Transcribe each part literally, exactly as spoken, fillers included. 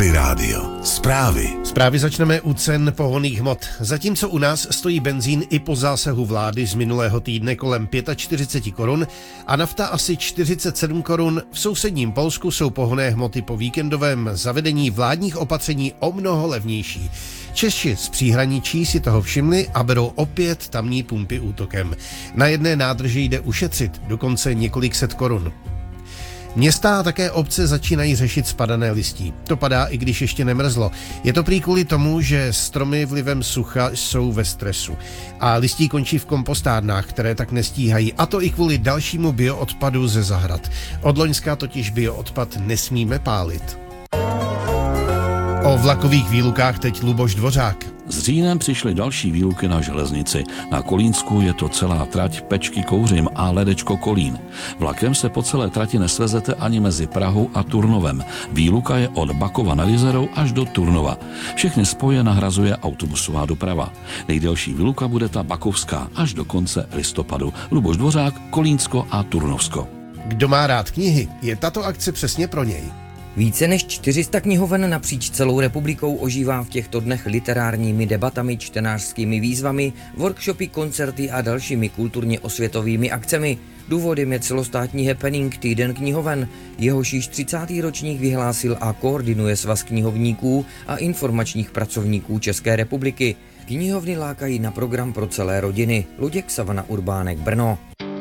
Country Rádio. Zprávy. Zprávy začneme u cen pohonných hmot. Zatímco u nás stojí benzín i po zásahu vlády z minulého týdne kolem čtyřicet pět korun a nafta asi čtyřicet sedm korun, v sousedním Polsku jsou pohonné hmoty po víkendovém zavedení vládních opatření o mnoho levnější. Češi z příhraničí si toho všimli a berou opět tamní pumpy útokem. Na jedné nádrži jde ušetřit dokonce několik set korun. Města a také obce začínají řešit spadané listí. To padá, i když ještě nemrzlo. Je to prý kvůli tomu, že stromy vlivem sucha jsou ve stresu. A listí končí v kompostárnách, které tak nestíhají. A to i kvůli dalšímu bioodpadu ze zahrad. Od loňska totiž bioodpad nesmíme pálit. O vlakových výlukách teď Luboš Dvořák. S říjnem přišly další výluky na železnici. Na Kolínsku je to celá trať Pečky Kouřim a Ledečko Kolín. Vlakem se po celé trati nesvezete ani mezi Prahou a Turnovem. Výluka je od Bakova nad Jizerou až do Turnova. Všechny spoje nahrazuje autobusová doprava. Nejdelší výluka bude ta bakovská až do konce listopadu. Luboš Dvořák, Kolínsko a Turnovsko. Kdo má rád knihy, je tato akce přesně pro něj. Více než čtyři sta knihoven napříč celou republikou ožívá v těchto dnech literárními debatami, čtenářskými výzvami, workshopy, koncerty a dalšími kulturně osvětovými akcemi. Důvodem je celostátní happening Týden knihoven. Jehož již třicátý ročník vyhlásil a koordinuje Svaz knihovníků a informačních pracovníků České republiky. Knihovny lákají na program pro celé rodiny. Luděk Savana Urbánek, Brno.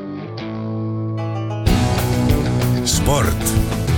Sport.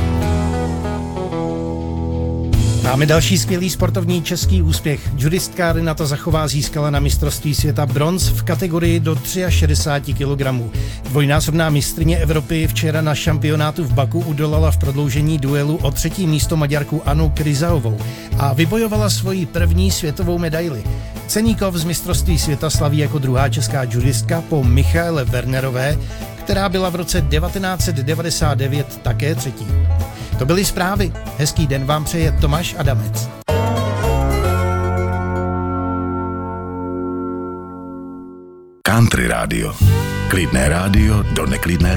Máme další skvělý sportovní český úspěch. Judistka Renata Zachová získala na mistrovství světa bronz v kategorii do šedesáti třech kilogramů. Dvojnásobná mistryně Evropy včera na šampionátu v Baku udolala v prodloužení duelu o třetí místo Maďarku Anu Kryzaovou a vybojovala svoji první světovou medaili. Ceníkov z mistrovství světa slaví jako druhá česká judistka po Michaele Wernerové, která byla v roce devatenáct set devadesát devět také třetí. To byly zprávy. Hezký den vám přeje Tomáš Adamec. Country Rádio. Klidné rádio do neklidné